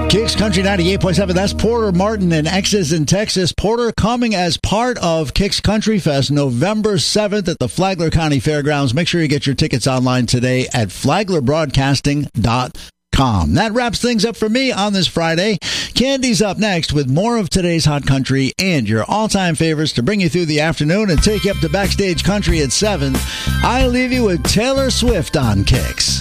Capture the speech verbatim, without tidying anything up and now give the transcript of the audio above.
Kicks Country ninety-eight point seven. That's Porter Martin and X's in Texas. Porter coming as part of Kicks Country Fest November seventh at the Flagler County Fairgrounds. Make sure you get your tickets online today at flagler broadcasting dot com. That wraps things up for me on this Friday. Candy's up next with more of today's Hot Country and your all-time favorites to bring you through the afternoon and take you up to Backstage Country at seven. I leave you with Taylor Swift on Kicks.